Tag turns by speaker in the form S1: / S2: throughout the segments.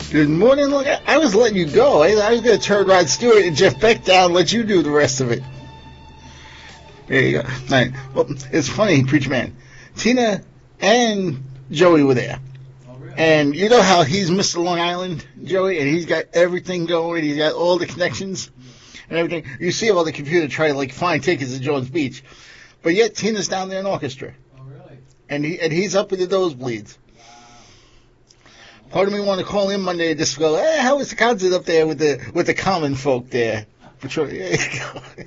S1: Good morning. Look, I was letting you go. I was going to turn Rod Stewart and Jeff Beck down and let you do the rest of it. There you go. All right. Well, it's funny, Preacher Man. Tina and Joey were there.
S2: Oh, really?
S1: And you know how he's Mr. Long Island, Joey, and he's got everything going. He's got all the connections and everything. You see him on the computer trying to like find tickets at Jones Beach, but yet Tina's down there in orchestra,
S2: Oh, really?
S1: and he's up in the nosebleeds. Part of me want to call in Monday and just go, hey, how was the concert up there with the common folk there? There you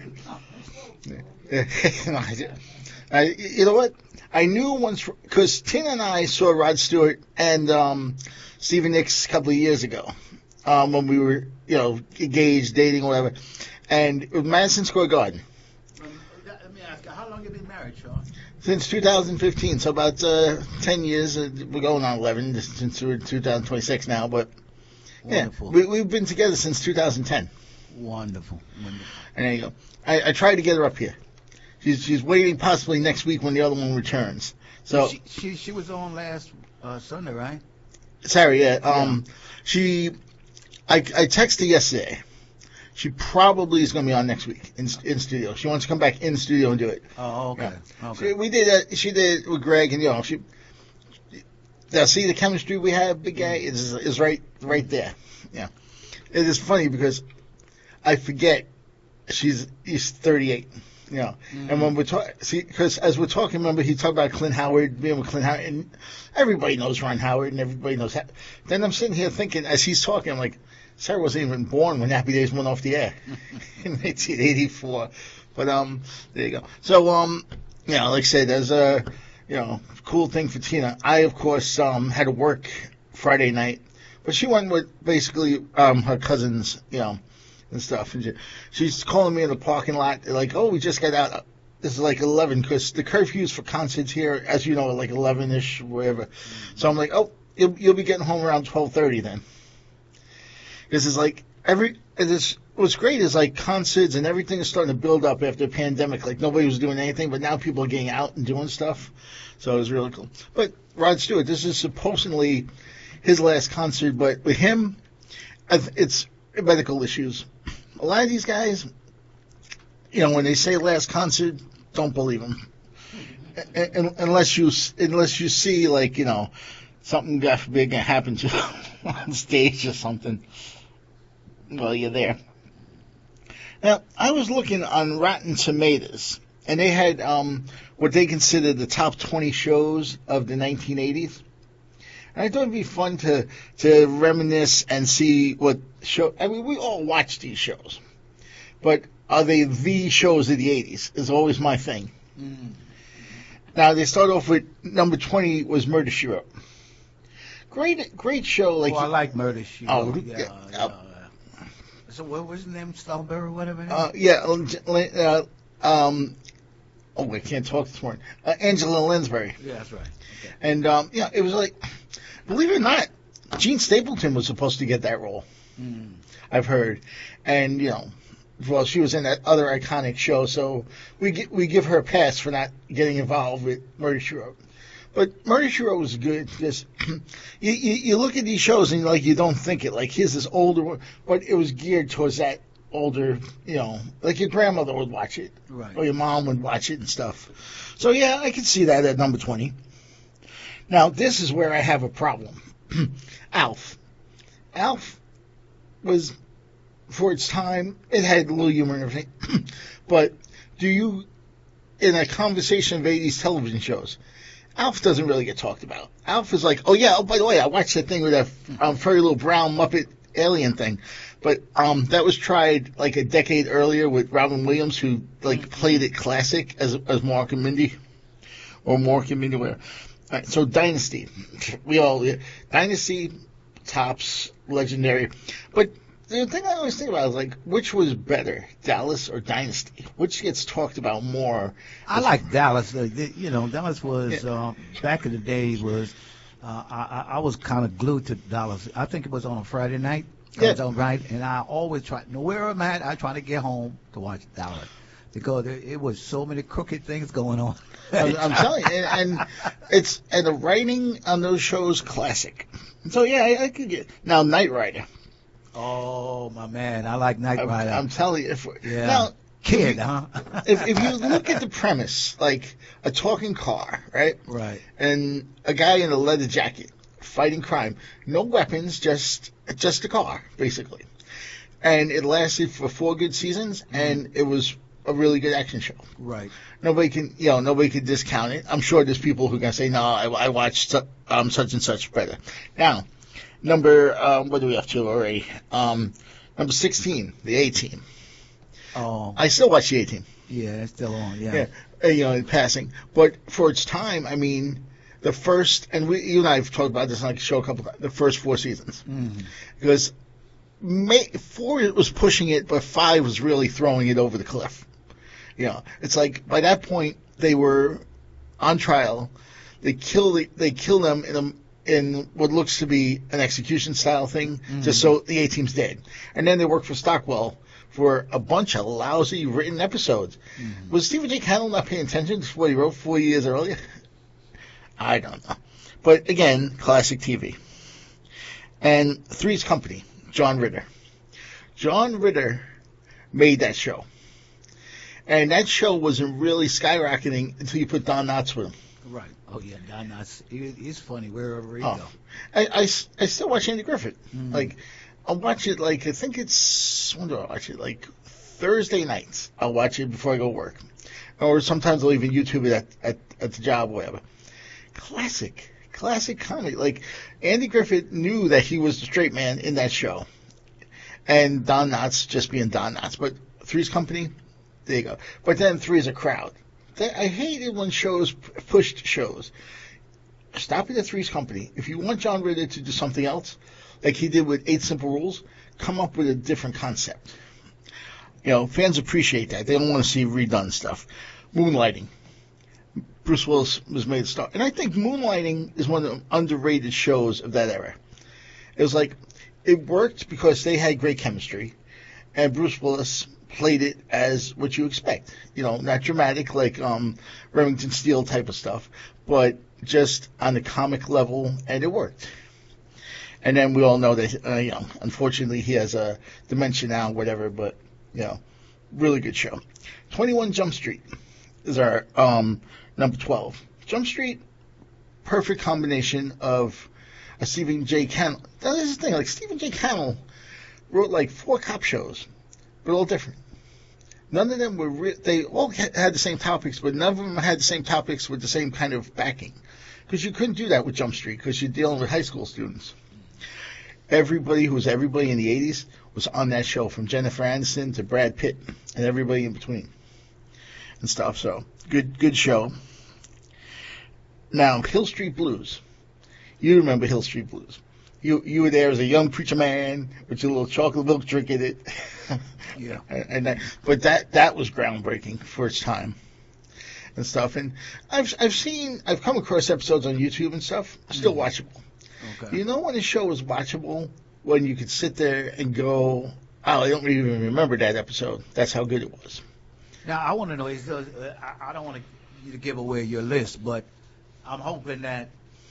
S1: go. You know what? I knew once, because Tina and I saw Rod Stewart and Stevie Nicks a couple of years ago when we were, engaged, dating, whatever, and it was Madison Square Garden.
S2: Let me ask you, how long have you been married, Sean?
S1: Since 2015, so about 10 years. We're going on 11 since we're 2026 now, but
S2: Wonderful.
S1: yeah, we've been together since 2010.
S2: Wonderful.
S1: And there you go. I tried to get her up here. She's waiting possibly next week when the other one returns. So
S2: she was on last Sunday, right?
S1: Sorry, yeah. I texted yesterday. She probably is going to be on next week in studio. She wants to come back in studio and do it.
S2: Oh, okay.
S1: Yeah.
S2: Okay.
S1: We did that. She did it with Greg, and see the chemistry we have, big guy, is right there. Yeah. It is funny because I forget he's 38. And when we're talking, because as we're talking, remember he talked about Clint Howard, being with Clint Howard, and everybody knows Ron Howard, and everybody knows that. Then I'm sitting here thinking, as he's talking, I'm like, Sarah wasn't even born when Happy Days went off the air in 1984. But there you go. So like I said, there's a cool thing for Tina. I of course had to work Friday night, but she went with basically her cousins, and stuff. And she's calling me in the parking lot, like, oh, we just got out. This is like 11, because the curfews for concerts here, as you know, are like 11-ish, wherever. So I'm like, oh, you'll be getting home around 12:30 then. This is like what's great is like concerts and everything is starting to build up after the pandemic. Like nobody was doing anything, but now people are getting out and doing stuff. So it was really cool. But Rod Stewart, this is supposedly his last concert, but with him, it's medical issues. A lot of these guys, when they say last concert, don't believe them. Unless you see like, something God forbid can happen to them on stage or something. Well, you're there. Now, I was looking on Rotten Tomatoes, and they had what they consider the top 20 shows of the 1980s. And I thought it'd be fun to reminisce and see what show. I mean, we all watch these shows, but are they the shows of the 80s? Is always my thing.
S2: Mm.
S1: Now they start off with number 20 was Murder, She Wrote. Great show. Like
S2: I like Murder, She Wrote.
S1: Yeah.
S2: So what was his name? Strawberry, whatever.
S1: I can't talk this morning. Angela Lansbury.
S2: Yeah, that's right. Okay.
S1: And it was like, believe it or not, Gene Stapleton was supposed to get that role.
S2: Mm.
S1: I've heard, and she was in that other iconic show, so we give her a pass for not getting involved with Murder, She Wrote. But Murder, She Wrote was good because you look at these shows and you don't think it. Like here's this older one, but it was geared towards that older, like your grandmother would watch it,
S2: right,
S1: or your mom would watch it and stuff. So yeah, I can see that at number 20. Now this is where I have a problem. Alf was, for its time, it had a little humor and everything. But in a conversation of 80s television shows, Alf doesn't really get talked about. Alf is like, oh, by the way, I watched that thing with that furry little brown Muppet alien thing. But that was tried like a decade earlier with Robin Williams, who played it classic as Mork and Mindy. Or Mork and Mindy, whatever. All right, so Dynasty. Dynasty, tops, legendary. But the thing I always think about is like, which was better, Dallas or Dynasty? Which gets talked about more?
S2: I like Dallas. Dallas was back in the day was. I was kind of glued to Dallas. I think it was on a Friday night.
S1: Yeah.
S2: It was on right, and I always try. Where I'm at, I try to get home to watch Dallas. because it was so many crooked things going on.
S1: I'm telling you, and the writing on those shows classic. So yeah, I could get now Knight Rider.
S2: Oh my man, I like Knight Rider.
S1: I'm telling you,
S2: yeah.
S1: Now
S2: kid, huh?
S1: if you look at the premise, like a talking car, right?
S2: Right.
S1: And a guy in a leather jacket fighting crime, no weapons, just a car, basically. And it lasted for 4 good seasons, and it was a really good action show.
S2: Right.
S1: Nobody can discount it. I'm sure there's people who can say, no, I watched such and such better. Now, number what do we have to already? Number 16, the A-Team.
S2: Oh.
S1: I still watch the A-Team.
S2: Yeah, it's still on. Yeah.
S1: In passing, but for its time, I mean, the first, and you and I have talked about this on the show a couple of times, the first 4 seasons, because 4 was pushing it, but 5 was really throwing it over the cliff. It's like by that point they were on trial. They kill them in what looks to be an execution style thing, just so the A-Team's dead. And then they work for Stockwell for a bunch of lousy written episodes. Was Stephen J. Cannell not paying attention to what he wrote 4 years earlier? I don't know. But again, classic TV. And Three's Company, John Ritter. John Ritter made that show. And that show wasn't really skyrocketing until you put Don Knotts with him.
S2: Right. Oh, yeah, Don Knotts. He's funny wherever he goes.
S1: I still watch Andy Griffith. Like, I'll watch it, like, I think it's, when do I watch it? Like, Thursday nights. I'll watch it before I go to work. Or sometimes I'll even YouTube it at the job or whatever. Classic comedy. Like, Andy Griffith knew that he was the straight man in that show. And Don Knotts just being Don Knotts. But Three's Company, there you go. But then Three's a crowd. I hated when shows pushed shows. Stop it at Three's Company. If you want John Ritter to do something else, like he did with 8 Simple Rules, come up with a different concept. Fans appreciate that. They don't want to see redone stuff. Moonlighting. Bruce Willis was made a star. And I think Moonlighting is one of the underrated shows of that era. It was like, it worked because they had great chemistry, and Bruce Willis played it as what you expect. Not dramatic like Remington Steele type of stuff, but just on the comic level, and it worked. And then we all know that, unfortunately he has a dementia now, whatever, but, really good show. 21 Jump Street is our number 12. Jump Street, perfect combination of a Stephen J. Cannell. That is the thing, like Stephen J. Cannell wrote like 4 cop shows, but all different. None of them were, they all had the same topics, but none of them had the same topics with the same kind of backing. Because you couldn't do that with Jump Street, because you're dealing with high school students. Everybody who was everybody in the 80s was on that show, from Jennifer Aniston to Brad Pitt, and everybody in between. And stuff, so good show. Now, Hill Street Blues. You remember Hill Street Blues. You were there as a young preacher man with your little chocolate milk drink in it.
S2: Yeah.
S1: But that was groundbreaking for its time and stuff. And I've come across episodes on YouTube and stuff. Still watchable. Okay. When a show is watchable? When you could sit there and go, I don't even remember that episode. That's how good it was.
S2: Now, I want to know, I don't want you to give away your list, but I'm hoping that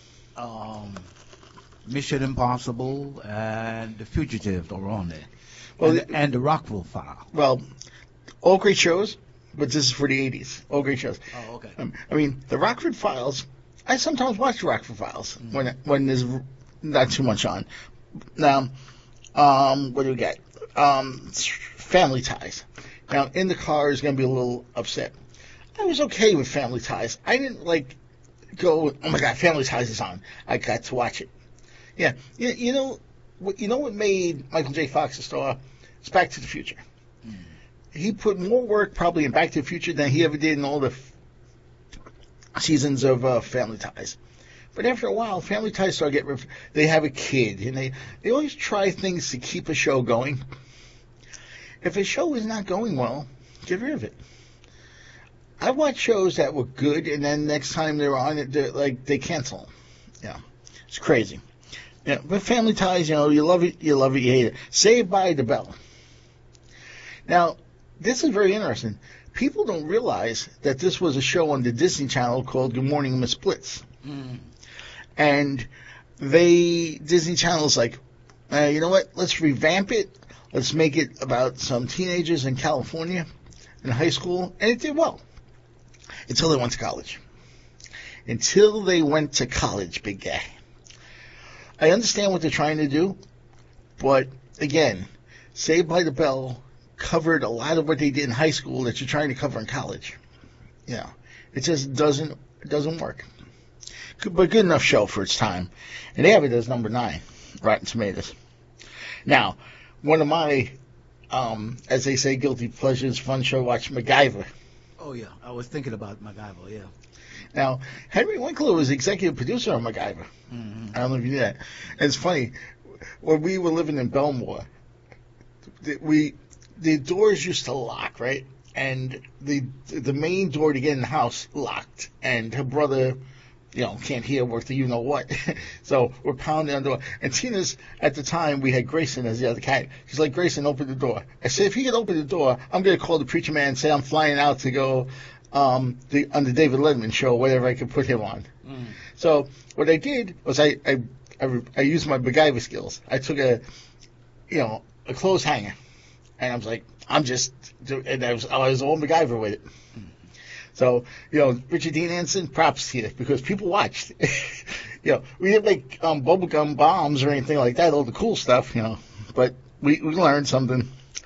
S2: Mission Impossible and The Fugitive are on there. Well, and the Rockville File.
S1: Well, all great shows, but this is for the 80s. All great shows.
S2: Oh, okay.
S1: The Rockford Files, I sometimes watch the Rockford Files when there's not too much on. Now, what do we get? Family Ties. Now, in the car is going to be a little upset. I was okay with Family Ties. I didn't go, oh my God, Family Ties is on. I got to watch it. Yeah. You know what made Michael J. Fox a star? It's Back to the Future. He put more work probably in Back to the Future than he ever did in all the seasons of Family Ties. But after a while, Family Ties start getting, they have a kid, and they always try things to keep a show going. If a show is not going well, get rid of it. I watch shows that were good, and then next time they're on it, they cancel them. Yeah, it's crazy. Yeah, but Family Ties, you love it, you hate it. Saved by the Bell. Now, this is very interesting. people don't realize that this was a show on the Disney Channel called Good Morning Miss Blitz. And Disney Channel's like, you know what? Let's revamp it. Let's make it about some teenagers in California in high school. And it did well. Until they went to college. Until they went to college, big guy. I understand what they're trying to do. But, again, Saved by the Bell covered a lot of what they did in high school that you're trying to cover in college. It just doesn't work. But good enough show for its time. And they have it as number 9, Rotten Tomatoes. Now, one of my, as they say, guilty pleasures, fun show, watch MacGyver.
S2: Oh, yeah. I was thinking about MacGyver, yeah.
S1: Now, Henry Winkler was executive producer on MacGyver. I don't know if you knew that. And it's funny, when we were living in Belmore, the doors used to lock, right? And the main door to get in the house locked. And her brother, can't hear worth the you-know-what. So we're pounding on the door. And Tina's, at the time, we had Grayson as the other cat. She's like, Grayson, open the door. I said, if he can open the door, I'm going to call the preacher man and say I'm flying out to go on the David Letterman show, whatever I could put him on. So what I did was I used my MacGyver skills. I took a clothes hanger. And I was like, I was all MacGyver with it. So, Richard Dean Anderson, props to you, because people watched. We didn't make bubblegum bombs or anything like that, all the cool stuff, but we learned something.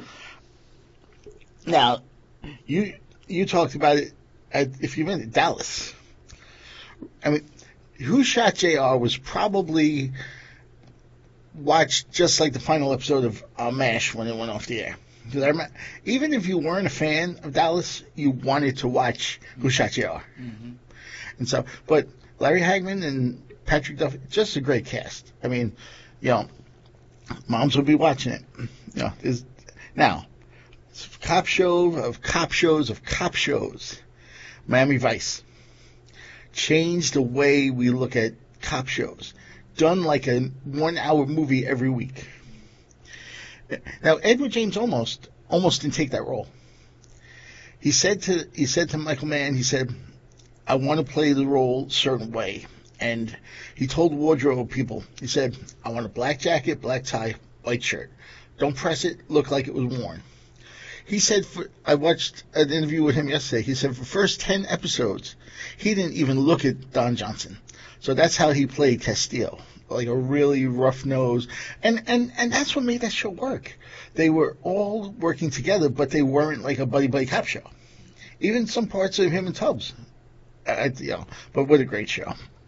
S1: Now, you talked about it, if you meant Dallas. I mean, Who Shot JR was probably watched just like the final episode of MASH when it went off the air. Even if you weren't a fan of Dallas, you wanted to watch Who Shot JR. And so, but Larry Hagman and Patrick Duffy, just a great cast. I mean, moms will be watching it. Now, cop show of cop shows of cop shows. Miami Vice changed the way we look at cop shows. Done like a 1-hour movie every week. Now, Edward James almost didn't take that role. He said to Michael Mann, he said, I want to play the role a certain way. And he told wardrobe people, he said, I want a black jacket, black tie, white shirt. Don't press it, look like it was worn. He said, I watched an interview with him yesterday. He said for the first 10 episodes, he didn't even look at Don Johnson. So that's how he played Castillo. Like a really rough nose. And that's what made that show work. They were all working together, but they weren't like a buddy-buddy cop show. Even some parts of him and Tubbs. But what a great show.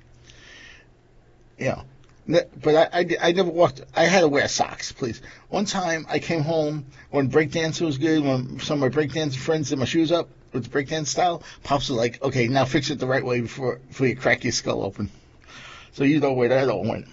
S1: But I never walked. I had to wear socks, please. One time I came home when breakdance was good, when some of my breakdance friends did my shoes up with the breakdance style. Pops was like, okay, now fix it the right way before you crack your skull open. So you know where that all went.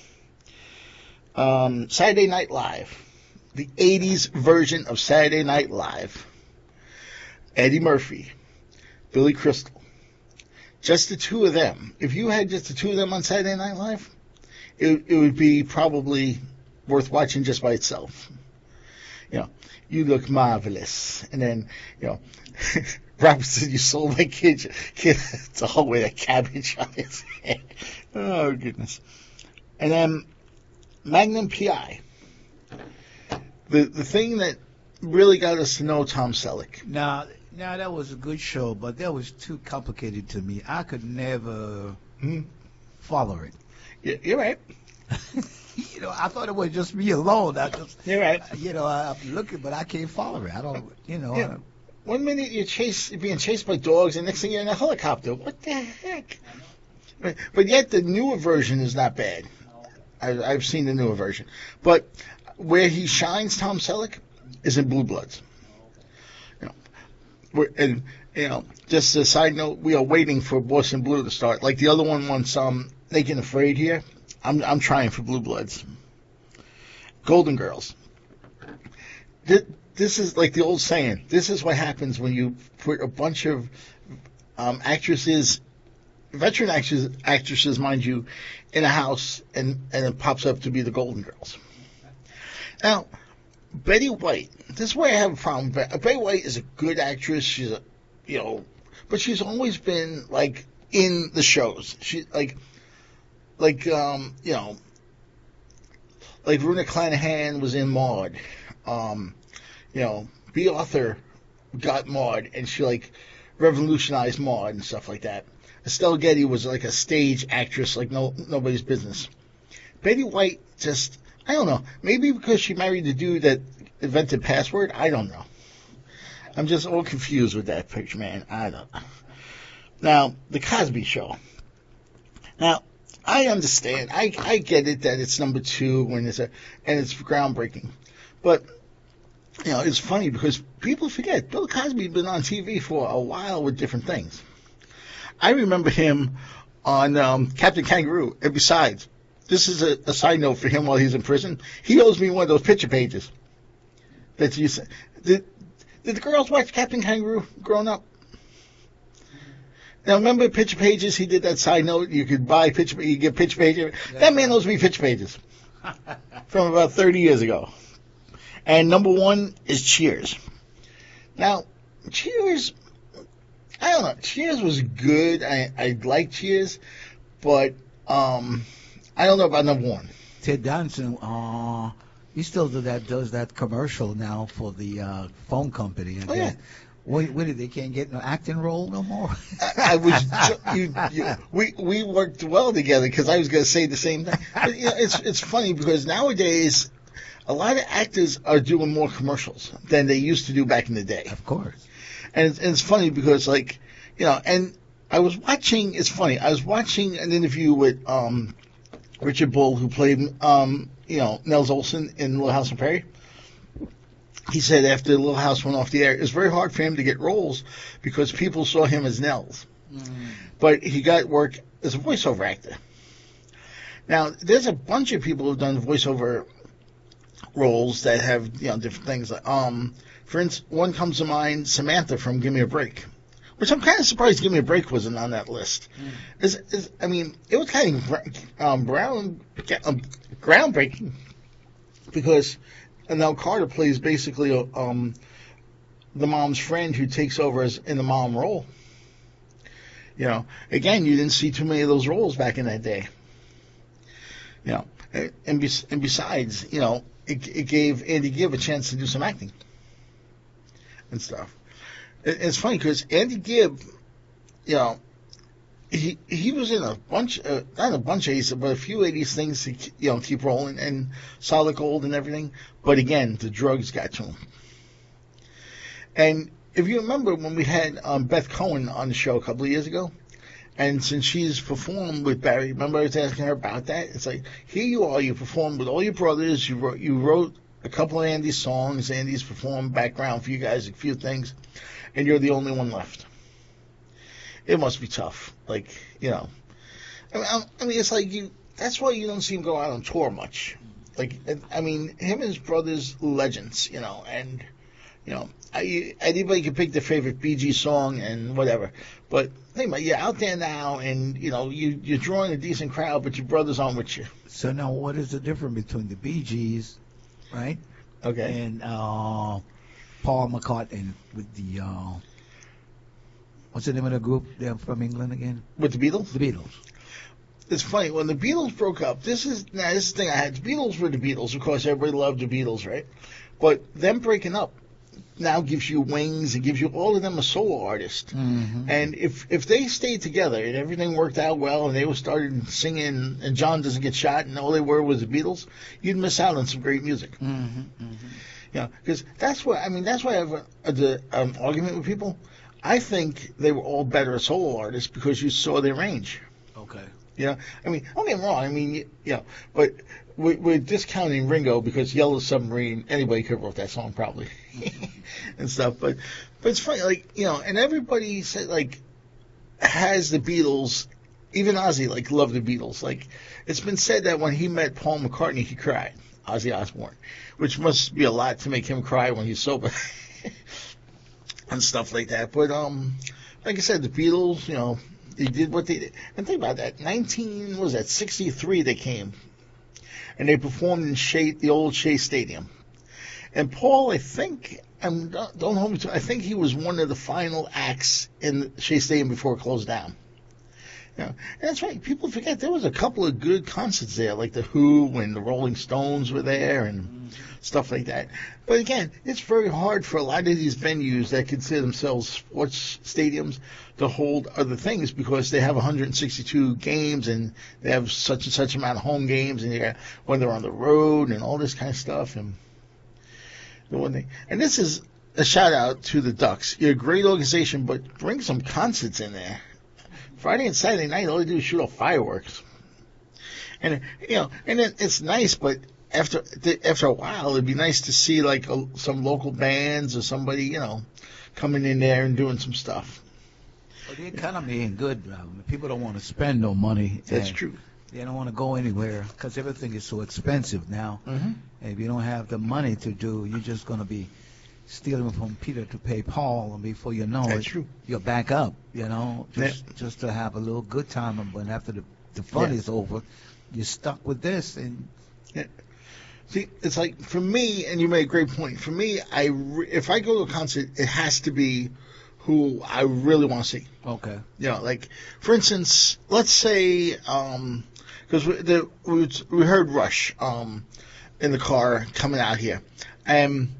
S1: Saturday Night Live. The 80s version of Saturday Night Live. Eddie Murphy. Billy Crystal. Just the two of them. If you had just the two of them on Saturday Night Live, it would be probably worth watching just by itself. You look marvelous. And then, Robert said, you sold my kid the whole way of cabbage on his head. Oh, goodness. And then Magnum P.I. The thing that really got us to know Tom Selleck.
S2: Now that was a good show, but that was too complicated to me. I could never follow it.
S1: You're right.
S2: I thought it was just me alone.
S1: You're right.
S2: I'm looking, but I can't follow it. I don't,
S1: Yeah. 1 minute you're being chased by dogs, and next thing you're in a helicopter. What the heck? But yet the newer version is not bad. I've seen the newer version. But where he shines, Tom Selleck, is in Blue Bloods. Just a side note, we are waiting for Boston Blue to start. Like the other one wants Naked and Afraid here. I'm trying for Blue Bloods. Golden Girls. This is like the old saying. This is what happens when you put a bunch of actresses, veteran actresses, mind you, in a house, and it pops up to be the Golden Girls. Now, Betty White. This is where I have a problem. Betty White is a good actress. She's a, but she's always been like in the shows. She like like Runa Clanahan was in Maude. B. Arthur got Maude, and she like revolutionized Maude and stuff like that. Estelle Getty was like a stage actress, like nobody's business. Betty White just, I don't know, maybe because she married the dude that invented Password, I don't know. I'm just all confused with that picture, man. I don't know. Now, The Cosby Show. Now, I understand. I get it that it's number 2 and it's groundbreaking. But, it's funny because people forget Bill Cosby's been on TV for a while with different things. I remember him on Captain Kangaroo. And besides, this is a side note for him while he's in prison. He owes me one of those picture pages. That you said. Did the girls watch Captain Kangaroo growing up? Now, remember picture pages? He did that side note. You could buy picture. You get picture pages. Yeah. That man owes me picture pages from about 30 years ago. And number 1 is Cheers. Now, Cheers, I don't know. Cheers was good. I liked Cheers, but I don't know about number 1.
S2: Ted Danson, he still does that commercial now for the phone company.
S1: Yeah.
S2: What they can't get no acting role no more?
S1: We worked well together because I was going to say the same thing. But, it's funny because nowadays a lot of actors are doing more commercials than they used to do back in the day.
S2: Of course.
S1: And it's funny because and I was watching. It's funny. I was watching an interview with Richard Bull, who played Nels Olson in Little House on Prairie. He said after Little House went off the air, it was very hard for him to get roles because people saw him as Nels. But he got work as a voiceover actor. Now, there's a bunch of people who've done voiceover roles that have different things. For instance, one comes to mind, Samantha from Give Me a Break, which I'm kind of surprised Give Me a Break wasn't on that list. It was kind of groundbreaking because Nell Carter plays basically the mom's friend who takes over in the mom role. Again, you didn't see too many of those roles back in that day. And besides, it gave Andy Gibb a chance to do some acting and stuff. It's funny because Andy Gibb, he was in a bunch, not a bunch of 80s, but a few 80s things to keep rolling, and Solid Gold and everything. But again, the drugs got to him. And if you remember when we had Beth Cohen on the show a couple of years ago, and since she's performed with Barry, remember I was asking her about that? It's like, here you are, you performed with all your brothers, you wrote a couple of Andy's songs, Andy's performed background for you guys, a few things, and you're the only one left. It must be tough. It's like that's why you don't see him go out on tour much. Him and his brothers, legends, and, anybody can pick their favorite Bee Gees song and whatever. But think about it, you're out there now and, you're drawing a decent crowd, but your brothers aren't with you.
S2: So now what is the difference between the Bee Gees, right?
S1: Okay.
S2: And Paul McCartney with the, what's the name of the group? They're from England again?
S1: With the Beatles?
S2: The Beatles.
S1: It's funny, when the Beatles broke up, this is the thing I had. The Beatles were the Beatles. Of course, everybody loved the Beatles, right? But them breaking up now gives you Wings and gives you all of them a solo artist.
S2: Mm-hmm.
S1: And if they stayed together and everything worked out well and they were started singing and John doesn't get shot and all they were was the Beatles, you'd miss out on some great music.
S2: Mm-hmm. Mm-hmm.
S1: Because that's why I have an argument with people. I think they were all better as solo artists because you saw their range.
S2: Okay.
S1: Don't get me wrong. But we're discounting Ringo because Yellow Submarine, anybody could have wrote that song probably and stuff. But it's funny, and everybody said, has the Beatles, even Ozzy, loved the Beatles. It's been said that when he met Paul McCartney, he cried, Ozzy Osbourne, which must be a lot to make him cry when he's sober and stuff like that. But, like I said, the Beatles, they did what they did. And think about that. 63 they came. And they performed in the old Shea Stadium. And Paul, I think, don't hold me to, I think he was one of the final acts in Shea Stadium before it closed down. And that's right. People forget there was a couple of good concerts there, like the Who and the Rolling Stones were there and stuff like that. But again, it's very hard for a lot of these venues that consider themselves sports stadiums to hold other things because they have 162 games and they have such and such amount of home games and when they're on the road and all this kind of stuff. And the one thing, and this is a shout out to the Ducks. You're a great organization, but bring some concerts in there. Friday and Saturday night, all they do is shoot off fireworks. And, and it's nice, but after a while, it'd be nice to see, like, some local bands or somebody, coming in there and doing some stuff.
S2: Well, the economy ain't good. People don't want to spend no money.
S1: That's true.
S2: They don't want to go anywhere because everything is so expensive now. Mm-hmm. And if you don't have the money to do, you're just going to be stealing from Peter to pay Paul, and before you know
S1: That's
S2: it,
S1: true.
S2: You're back up, just to have a little good time. But after the fun is over, you're stuck with this. And
S1: see, it's like, for me, and you made a great point, for me, if I go to a concert, it has to be who I really want to see.
S2: Okay.
S1: Like, for instance, let's say, because we heard Rush in the car coming out here. And,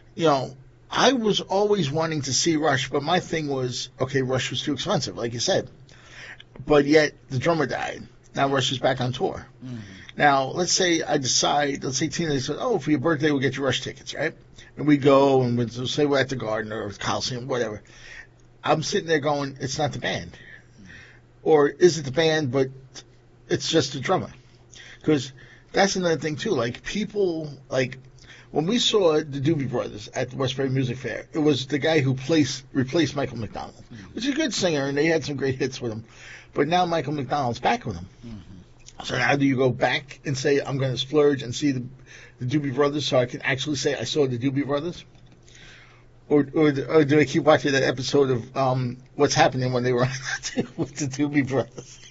S1: I was always wanting to see Rush, but my thing was, okay, Rush was too expensive, like you said. But yet, the drummer died. Now Rush is back on tour. Mm-hmm. Now, let's say Tina says, oh, for your birthday, we'll get you Rush tickets, right? And we go, and we'll say we're at the Garden or Coliseum, whatever. I'm sitting there going, it's not the band. Or is it the band, but it's just the drummer? Because that's another thing, too. Like, people, like, when we saw the Doobie Brothers at the Westbury Music Fair, it was the guy who replaced Michael McDonald, which is a good singer, and they had some great hits with him. But now Michael McDonald's back with him. Mm-hmm. So now do you go back and say, I'm going to splurge and see the Doobie Brothers so I can actually say I saw the Doobie Brothers? Or do I keep watching that episode of What's Happening when they were with the Doobie Brothers?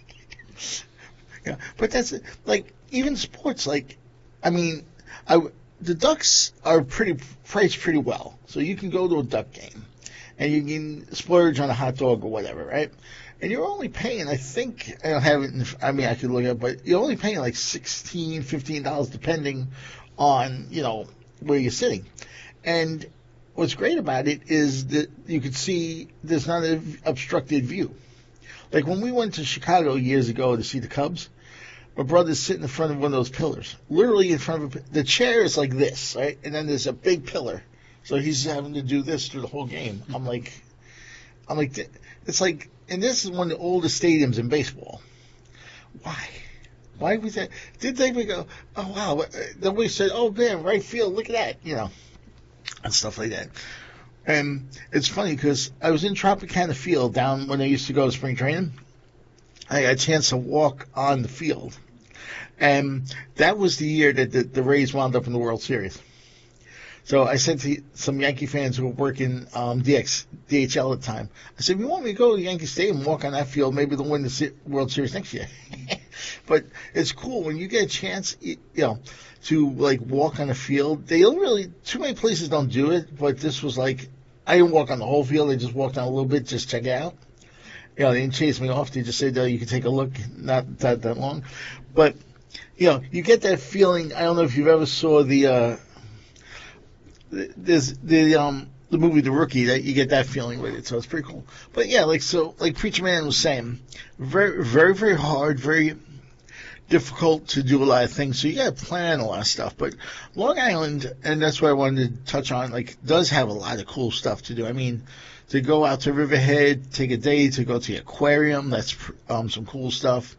S1: But that's, like, even sports, like, I mean, the Ducks are priced pretty well. So you can go to a Duck game and you can splurge on a hot dog or whatever, right? And you're only paying, I think, I don't have it, I could look it up, but you're only paying like $16, $15 depending on, where you're sitting. And what's great about it is that you could see there's not an obstructed view. Like when we went to Chicago years ago to see the Cubs, my brother's sitting in front of one of those pillars, literally in front of the chair is like this, right? And then there's a big pillar. So he's having to do this through the whole game. I'm like, it's like, and this is one of the oldest stadiums in baseball. Why was that? Did they go, oh, wow. Then we said, oh, man, right field, look at that, and stuff like that. And it's funny because I was in Tropicana Field down when I used to go to spring training. I got a chance to walk on the field. And that was the year that the Rays wound up in the World Series. So I said to some Yankee fans who were working DHL at the time, I said, if you want me to go to Yankee Stadium and walk on that field, maybe they'll win the World Series next year. But it's cool when you get a chance, to like walk on a field. They don't really, too many places don't do it, but this was like, I didn't walk on the whole field. I just walked on a little bit, just check it out. They didn't chase me off. They just said, you can take a look, not that long. But, you get that feeling. I don't know if you've ever saw the movie The Rookie, that you get that feeling with it. So it's pretty cool. But yeah, like Preacher Man was saying, very, very, very hard, very difficult to do a lot of things. So you got to plan a lot of stuff. But Long Island, and that's what I wanted to touch on, does have a lot of cool stuff to do. I mean, to go out to Riverhead, take a day to go to the aquarium, that's some cool stuff.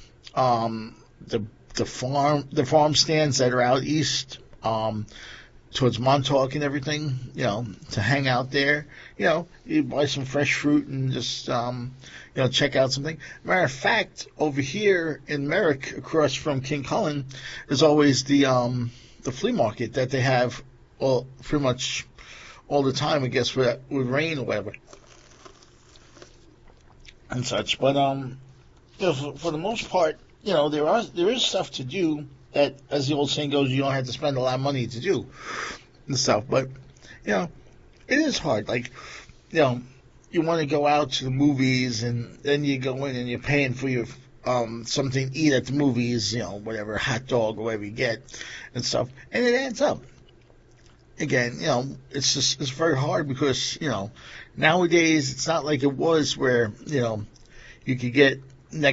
S1: The farm stands that are out east, towards Montauk and everything, to hang out there. You buy some fresh fruit and just, check out something. Matter of fact, over here in Merrick, across from King Cullen, is always the flea market that they have pretty much all the time, I guess, with rain or whatever and such. But for the most part, there is stuff to do that, as the old saying goes, you don't have to spend a lot of money to do. and stuff. But it is hard. Like, you want to go out to the movies, and then you go in and you're paying for your something to eat at the movies, whatever, hot dog or whatever you get and stuff, and it adds up. Again, it's very hard because, nowadays it's not like it was where, you could get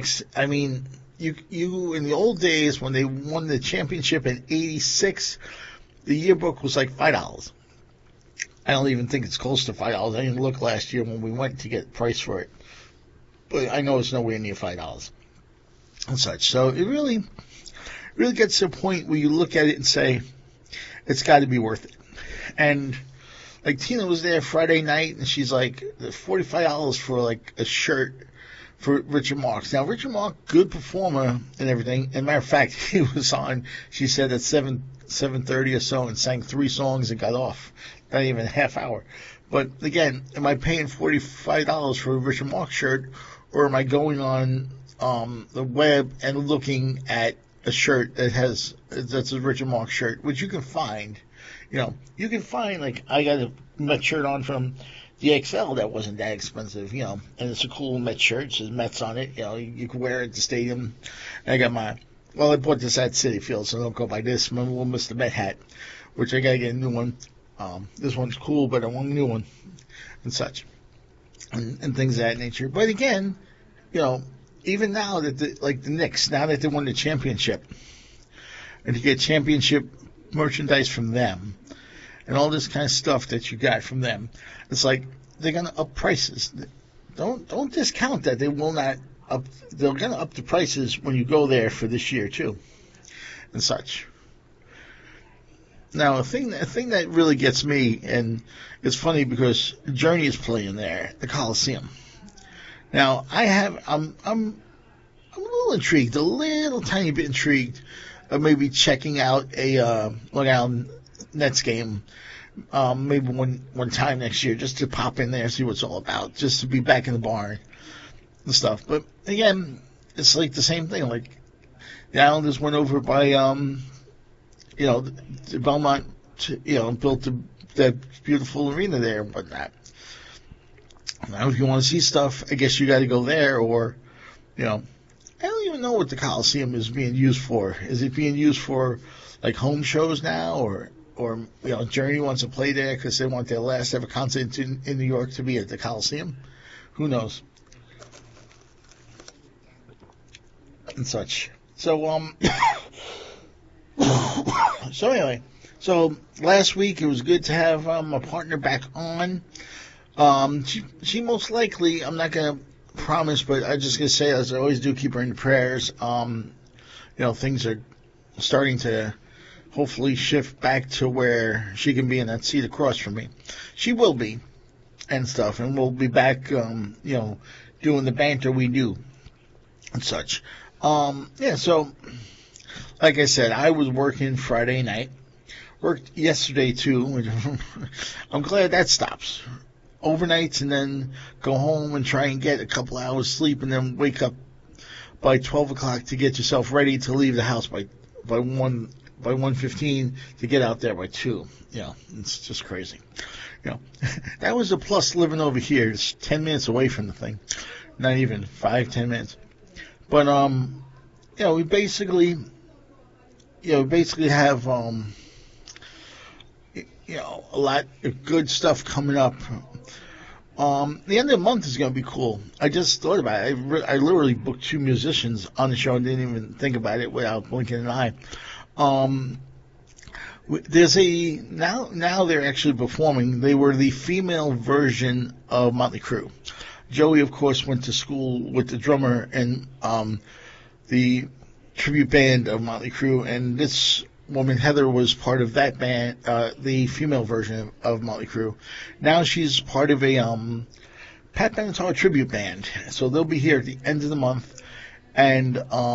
S1: you in the old days when they won the championship in '86, the yearbook was like $5. I don't even think it's close to $5. I didn't look last year when we went to get the price for it, but I know it's nowhere near $5 and such. So it really gets to a point where you look at it and say, it's got to be worth it. And like Tina was there Friday night, and she's like, $45 for like a shirt for Richard Marx. Now, Richard Marx, good performer and everything. And matter of fact, he was on, she said, at 7:30 or so, and sang 3 songs and got off. Not even a half hour. But again, am I paying $45 for a Richard Marx shirt, or am I going on the web and looking at a shirt that's a Richard Marx shirt, which you can find. You can find, like, I got a Mets shirt on from DXL that wasn't that expensive, and it's a cool Mets shirt. It says Mets on it. You can wear it at the stadium. And I got I bought this at Citi Field, so don't go by this. My little Mr. Met hat, which I got to get a new one. This one's cool, but I want a new one and such, and things of that nature. But again, even now that the Knicks, now that they won the championship, and to get championship merchandise from them, and all this kind of stuff that you got from them, it's like they're gonna up prices. Don't discount that. They will not up. They're gonna up the prices when you go there for this year too, and such. Now, a thing that really gets me, and it's funny because Journey is playing there, the Coliseum. Now, I'm a little intrigued, a little tiny bit intrigued, of maybe checking out a Long Island Nets game, maybe one time next year, just to pop in there, see what it's all about, just to be back in the barn and stuff. But again, it's like the same thing. Like the Islanders went over by the Belmont, built that beautiful arena there and whatnot. Now, if you want to see stuff, I guess you got to go there, or, I don't even know what the Coliseum is being used for. Is it being used for, like, home shows now, or Journey wants to play there because they want their last ever concert in New York to be at the Coliseum? Who knows? And such. So, so anyway, last week it was good to have my partner back on. She most likely, I'm not going to promise, but I'm just going to say, as I always do, keep her in prayers. Things are starting to hopefully shift back to where she can be in that seat across from me. She will be, and stuff, and we'll be back, doing the banter we do and such. So, like I said, I was working Friday night. Worked yesterday, too. I'm glad that stops. Overnights, and then go home and try and get a couple hours sleep, and then wake up by 12 o'clock to get yourself ready to leave the house by 1:15 to get out there by 2. It's just crazy. That was a plus living over here. It's 10 minutes away from the thing. Not even 5-10 minutes. But, we basically have, a lot of good stuff coming up. The end of the month is going to be cool. I just thought about it. I literally booked 2 musicians on the show and didn't even think about it without blinking an eye. There's now they're actually performing. They were the female version of Motley Crue. Joey, of course, went to school with the drummer and the tribute band of Motley Crue, and this woman, Heather, was part of that band, the female version of Motley Crue. Now she's part of a Pat Benatar tribute band, so they'll be here at the end of the month, and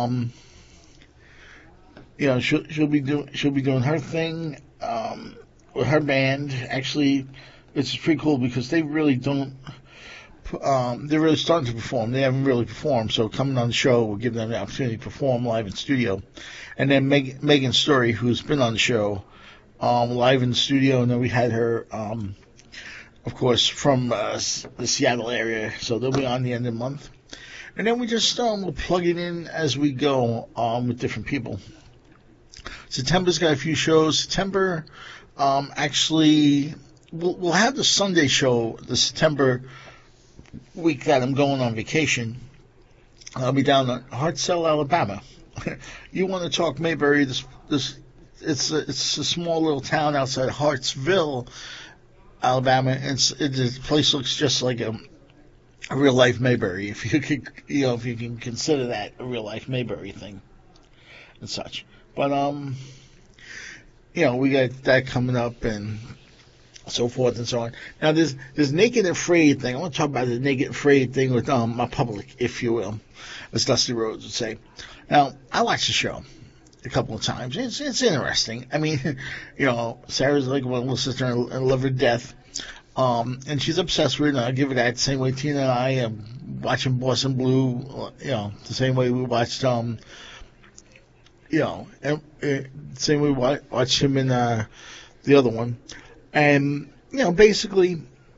S1: she'll be doing her thing with her band. Actually, it's pretty cool because they really don't. They're really starting to perform. They haven't really performed, so coming on the show will give them the opportunity to perform live in studio. And then Megan Story, who's been on the show live in the studio, and then we had her, of course, from the Seattle area. So they'll be on the end of the month. And then we just we'll plug it in as we go with different people. September's got a few shows. September, actually, we'll have the Sunday show the September week that I'm going on vacation. I'll be down in Hartselle, Alabama. You want to talk Mayberry? It's a small little town outside Hartsville, Alabama. And the place looks just like a real life Mayberry, if you could, if you can consider that a real life Mayberry thing and such. But we got that coming up and so forth and so on. Now there's Naked and Afraid thing. I want to talk about the Naked and Afraid thing with my public, if you will, as Dusty Rhodes would say. Now I watched the show a couple of times. It's interesting. I mean, Sarah's like one little sister and love her to death. And she's obsessed with it, and I'll give her that. Same way Tina and I am watching Boston Blue, the same way we watched, same way we watched him in the other one. And, basically,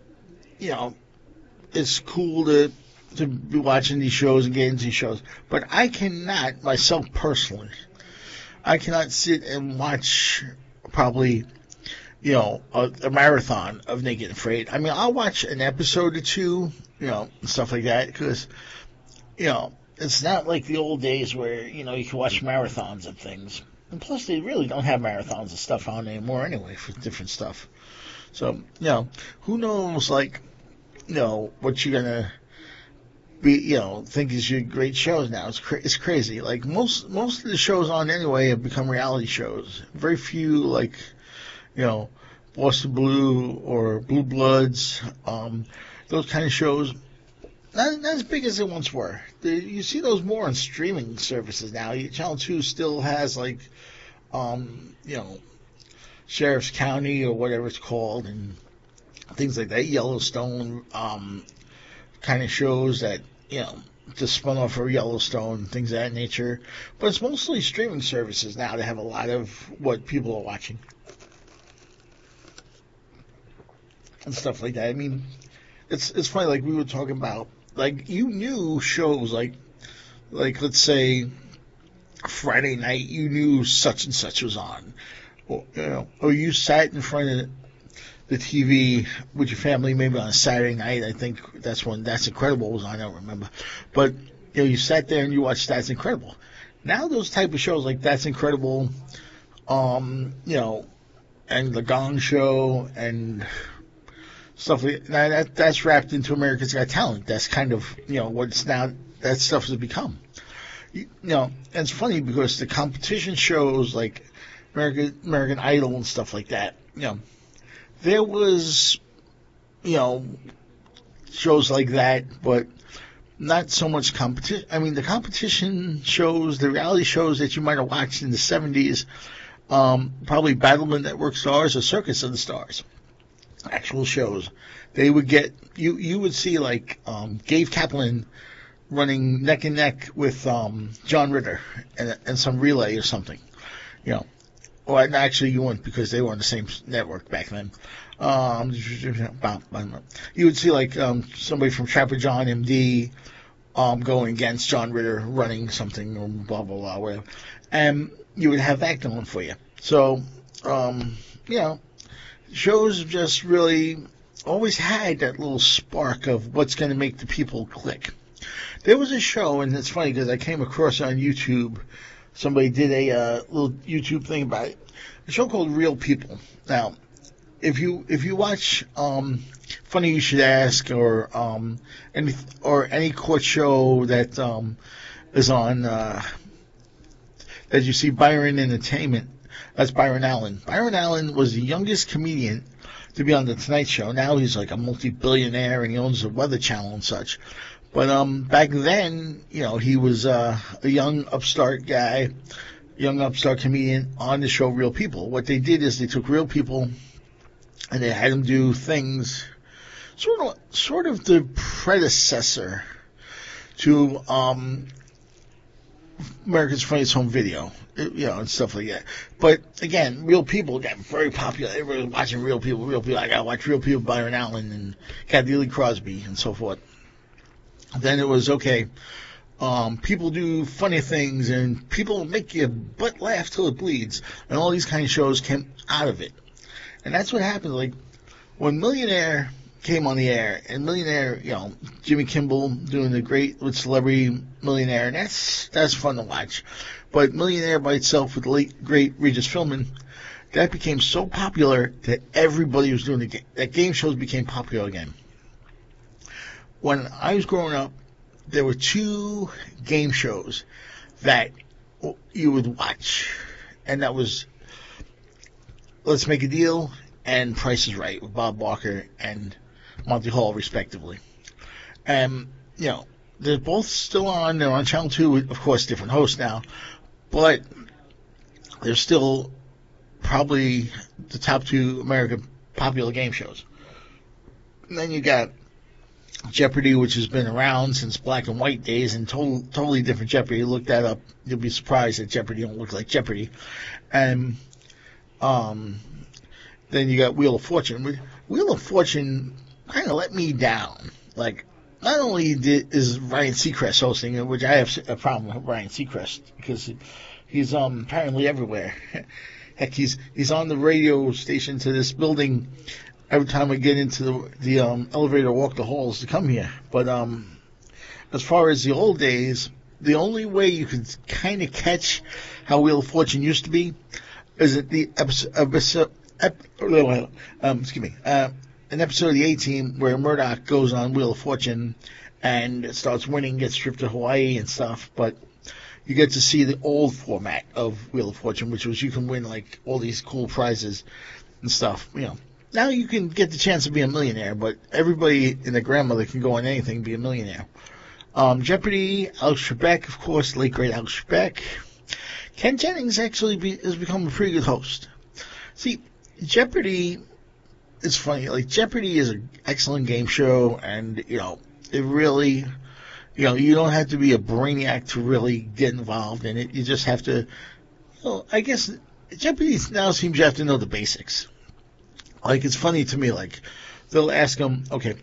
S1: it's cool to be watching these shows and getting these shows. But I cannot, myself personally, sit and watch probably a marathon of Naked and Afraid. I mean, I'll watch an episode or two, and stuff like that, because, it's not like the old days where, you can watch marathons of things. And plus, they really don't have marathons of stuff on anymore anyway for different stuff. So, who knows, what you're going to be, think is your great shows now. It's crazy. Like, most of the shows on anyway have become reality shows. Very few, Boston Blue or Blue Bloods, those kind of shows, not as big as they once were. You see those more on streaming services now. Channel 2 still has, Sheriff's County or whatever it's called, and things like that, Yellowstone kind of shows that, just spun off of Yellowstone, things of that nature. But it's mostly streaming services now that have a lot of what people are watching. And stuff like that. I mean, it's funny, like we were talking about, you knew shows like let's say Friday night, you knew such and such was on, or you sat in front of the TV with your family maybe on a Saturday night. I think that's when That's Incredible was on. I don't remember, but you sat there and you watched That's Incredible. Now those type of shows like That's Incredible, and The Gong Show and stuff like that, that's wrapped into America's Got Talent. That's kind of, what's now, that stuff has become. And it's funny because the competition shows like American Idol and stuff like that, there was, shows like that, but not so much competition. I mean, the competition shows, the reality shows that you might have watched in the 70s, probably Battlement Network Stars or Circus of the Stars. Actual shows, they would get you would see Gabe Kaplan running neck and neck with John Ritter and some relay or something, or actually you wouldn't because they were on the same network back then. You would see somebody from Trapper John MD going against John Ritter running something or blah blah blah whatever, and you would have that going for you. So shows just really always had that little spark of what's going to make the people click. There was a show, and it's funny because I came across it on YouTube. Somebody did a little YouTube thing about it. A show called Real People. Now, if you watch Funny You Should Ask or any court show that is on that you see Byron Entertainment. That's Byron Allen. Byron Allen was the youngest comedian to be on the Tonight Show. Now he's like a multi-billionaire and he owns the Weather Channel and such. But back then, he was a young upstart guy, young upstart comedian on the show Real People. What they did is they took real people and they had them do things sort of the predecessor to America's Funniest Home Video, and stuff like that. But again, Real People got very popular. Everybody was watching Real People. I gotta watch Real People, Byron Allen, and got Neely Crosby, and so forth. Then it was, okay, people do funny things, and people make your butt laugh till it bleeds, and all these kind of shows came out of it. And that's what happened, like, when Millionaire came on the air, and Millionaire, Jimmy Kimmel doing the great with Celebrity Millionaire, and that's fun to watch. But Millionaire by itself with the late, great Regis Philbin, that became so popular that everybody was doing the game. That game shows became popular again. When I was growing up, there were 2 game shows that you would watch, and that was Let's Make a Deal and Price is Right with Bob Barker and Monty Hall, respectively. They're both still on. They're on Channel 2, of course, different hosts now, but they're still probably the top 2 American popular game shows. And then you got Jeopardy, which has been around since black and white days, and totally different Jeopardy. Look that up. You'll be surprised that Jeopardy don't look like Jeopardy. And then you got Wheel of Fortune. Wheel of Fortune kind of let me down. Like, not only is Ryan Seacrest hosting it, which I have a problem with Ryan Seacrest, because he's apparently everywhere. Heck, he's on the radio station to this building every time I get into the elevator, walk the halls to come here. But as far as the old days, the only way you could kind of catch how Wheel of Fortune used to be is at the an episode of the A-Team where Murdoch goes on Wheel of Fortune and starts winning, gets stripped to Hawaii and stuff. But you get to see the old format of Wheel of Fortune, which was you can win like all these cool prizes and stuff. Now you can get the chance to be a millionaire, but everybody and their grandmother can go on anything and be a millionaire. Jeopardy, Alex Trebek, of course, late great Alex Trebek. Ken Jennings actually has become a pretty good host. See, Jeopardy, it's funny. Like, Jeopardy is an excellent game show, and it really, you don't have to be a brainiac to really get involved in it. You just have to, I guess Jeopardy now seems you have to know the basics. Like, it's funny to me, like, they'll ask them, okay,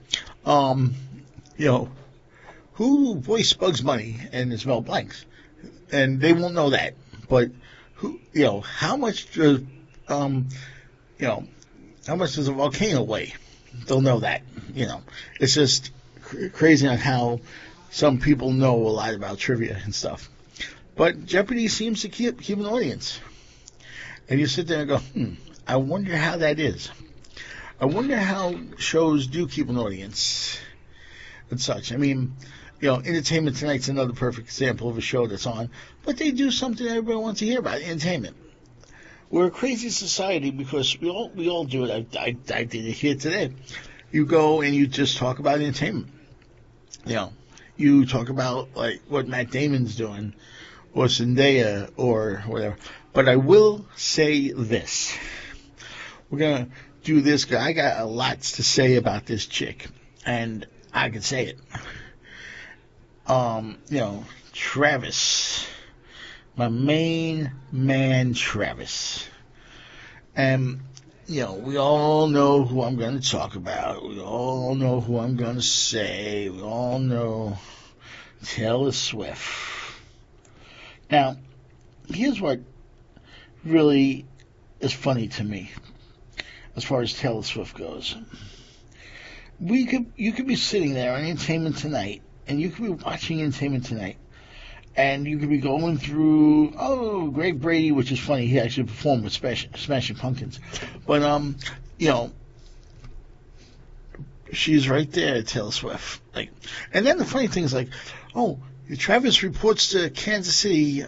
S1: who voiced Bugs Bunny? And it's Mel Blanc. And they won't know that. But, how much does, how much does a volcano weigh? They'll know that, It's just crazy on how some people know a lot about trivia and stuff. But Jeopardy seems to keep an audience. And you sit there and go, I wonder how that is. I wonder how shows do keep an audience and such. I mean, Entertainment Tonight's another perfect example of a show that's on, but they do something everybody wants to hear about, entertainment. We're a crazy society because we all do it. I did it here today. You go and you just talk about entertainment. You talk about like what Matt Damon's doing, or Zendaya, or whatever. But I will say this: we're gonna do this. I got a lot to say about this chick, and I can say it. Travis, my main man, Travis. And, we all know who I'm going to talk about. We all know who I'm going to say. We all know Taylor Swift. Now, here's what really is funny to me as far as Taylor Swift goes. You could be sitting there on Entertainment Tonight, and you could be watching Entertainment Tonight, and you could be going through, Greg Brady, which is funny. He actually performed with Smashing Pumpkins. But, she's right there, Taylor Swift. And then the funny thing is Travis reports to Kansas City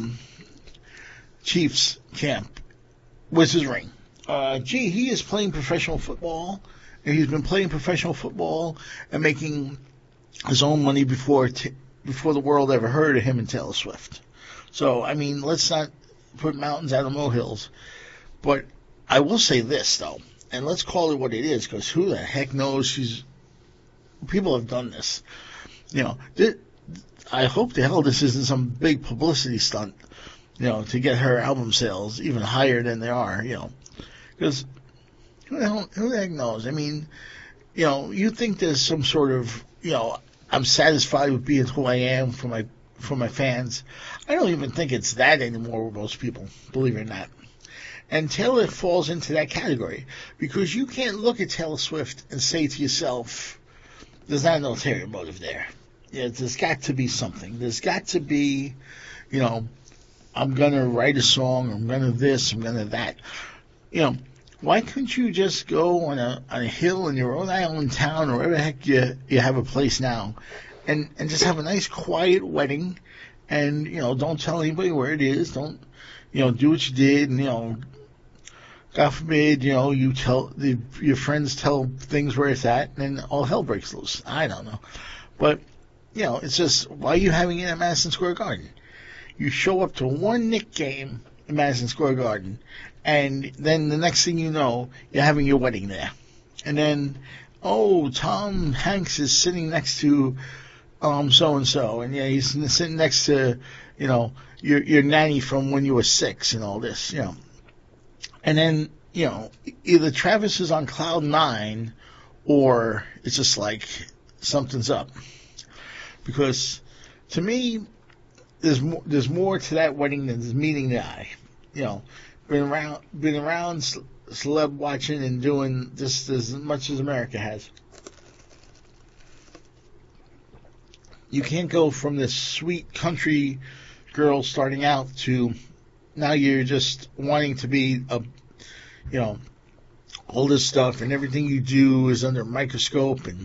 S1: Chiefs camp with his ring. He is playing professional football, and he's been playing professional football and making his own money before the world ever heard of him and Taylor Swift. So, I mean, let's not put mountains out of molehills. But I will say this, though, and let's call it what it is, because who the heck knows people have done this. I hope to hell this isn't some big publicity stunt, to get her album sales even higher than they are, because who the heck knows? I mean, you think there's some sort of, I'm satisfied with being who I am for my fans. I don't even think it's that anymore with most people, believe it or not. And Taylor falls into that category because you can't look at Taylor Swift and say to yourself, there's not an ulterior motive there. There's got to be something. There's got to be, I'm going to write a song, I'm going to this, I'm going to that. Why couldn't you just go on a hill in your Rhode Island town or wherever the heck you have a place now and just have a nice quiet wedding and, don't tell anybody where it is. Don't, do what you did and, God forbid, you tell your friends tell things where it's at, and then all hell breaks loose. I don't know, but it's just, why are you having it at Madison Square Garden? You show up to one Knick game in Madison Square Garden, and then the next thing you know, you're having your wedding there, and then Tom Hanks is sitting next to so and so, and he's sitting next to your nanny from when you were 6 and all this, And then, either Travis is on cloud 9 or it's just like something's up. Because to me, there's more to that wedding than just meeting the eye. Been around celeb watching and doing this as much as America has. You can't go from this sweet country girl starting out to now you're just wanting to be all this stuff, and everything you do is under a microscope, and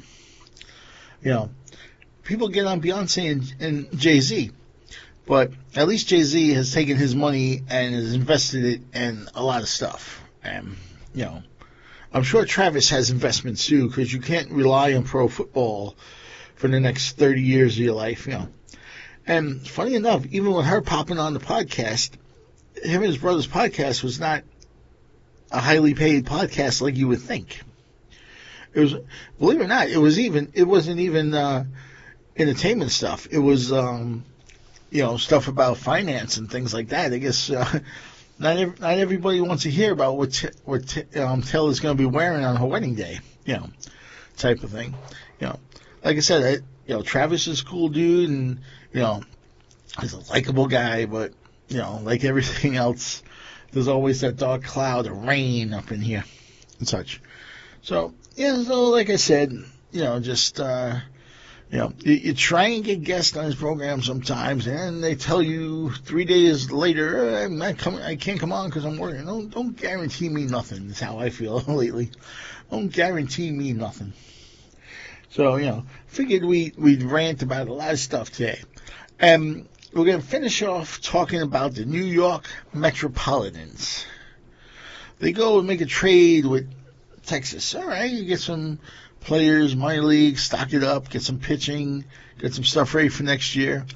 S1: people get on Beyonce and Jay-Z, but at least Jay-Z has taken his money and has invested it in a lot of stuff, and I'm sure Travis has investments too, because you can't rely on pro football for the next 30 years of your life, And funny enough, even with her popping on the podcast, him and his brother's podcast was not a highly paid podcast like you would think. It was, believe it or not, it wasn't even entertainment stuff. It was stuff about finance and things like that. I guess not everybody wants to hear about what Taylor's going to be wearing on her wedding day, type of thing. Like I said, Travis is a cool dude, and he's a likable guy, but like everything else, there's always that dark cloud of rain up in here and such. So, so like I said, just, you try and get guests on his program sometimes, and they tell you 3 days later, I'm not coming, I can't come on because I'm working. Don't guarantee me nothing. That's how I feel lately. Don't guarantee me nothing. So, figured we'd rant about a lot of stuff today. We're going to finish off talking about the New York Metropolitans. They go and make a trade with Texas. All right, you get some players, minor league, stock it up, get some pitching, get some stuff ready for next year.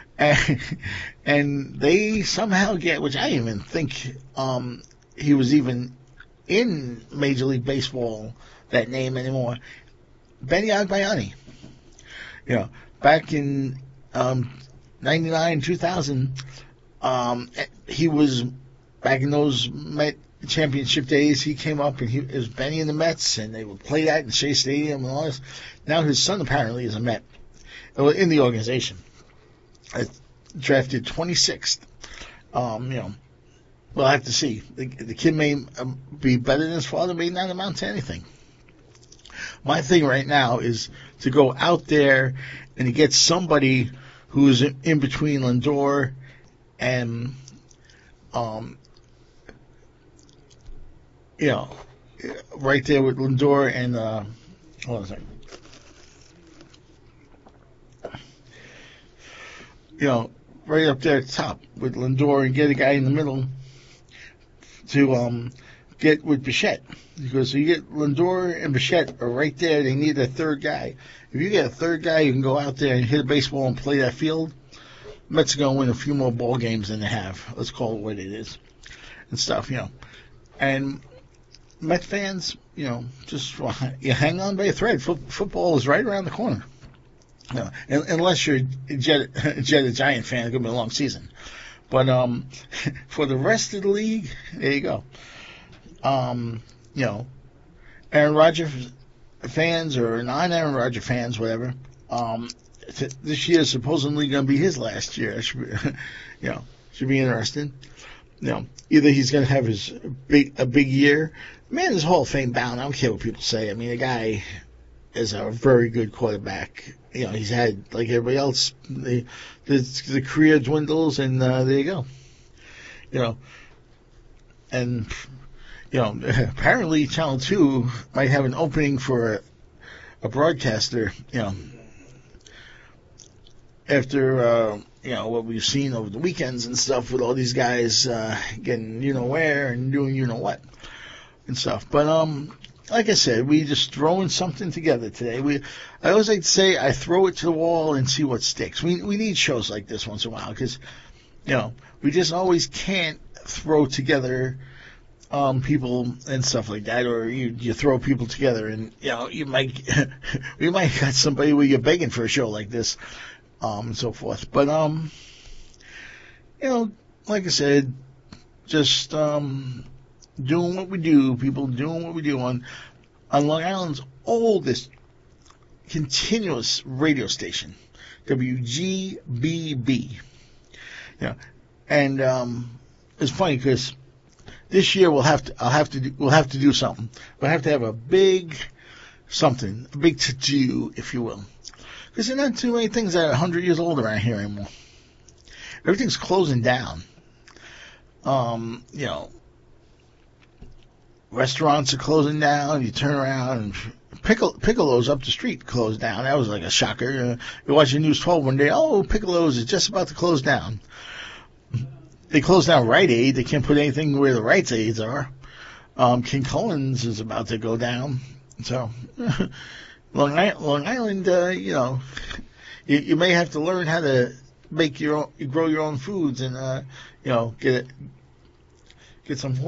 S1: And they somehow get, which I didn't even think he was even in Major League Baseball, that name anymore, Benny Agbayani. Back in 99, 2000, he was back in those Met championship days. He came up and he was Benny in the Mets, and they would play that in Shea Stadium and all this. Now his son apparently is a Met in the organization. Drafted 26th. We'll have to see. The kid may be better than his father, may not amount to anything. My thing right now is to go out there and to get somebody who's in between Lindor and, right there with Lindor and, hold on a second. Right up there at the top with Lindor, and get a guy in the middle to get with Bichette. Because you get Lindor and Bichette are right there. They need a third guy. If you get a third guy who can go out there and hit a baseball and play that field, Mets are going to win a few more ball games than they have. Let's call it what it is. And stuff, And Met fans, just you hang on by a thread. Football is right around the corner. Unless you're Jet a Giant fan, it's gonna be a long season. But for the rest of the league, there you go. Aaron Rodgers fans or non-Aaron Rodgers fans, whatever. This year is supposedly going to be his last year. It should be, should be interesting. Either he's going to have a big year. Man is Hall of Fame bound. I don't care what people say. I mean, the guy is a very good quarterback. He's had, like everybody else, the career dwindles, and there you go. And apparently Channel 2 might have an opening for a broadcaster. After what we've seen over the weekends and stuff with all these guys getting where and doing what and stuff. But like I said, we just throwing something together today. I always like to say I throw it to the wall and see what sticks. We need shows like this once in a while because we just always can't throw together people and stuff like that, or you throw people together and we might got somebody where you're begging for a show like this. And so forth. But, like I said, just doing what we do, people doing what we do on Long Island's oldest continuous radio station, WGBB. And it's funny because this year we'll have to do something. We'll have to have a big to-do, if you will. Because there are not too many things that are 100 years old around here anymore. Everything's closing down. Restaurants are closing down. You turn around and Piccolo's up the street closed down. That was like a shocker. You're watching News 12 one day. Oh, Piccolo's is just about to close down. They closed down Rite Aid. They can't put anything where the Rite Aids are. King Cullen's is about to go down. So... Long Island, you may have to learn how to grow your own foods and, get some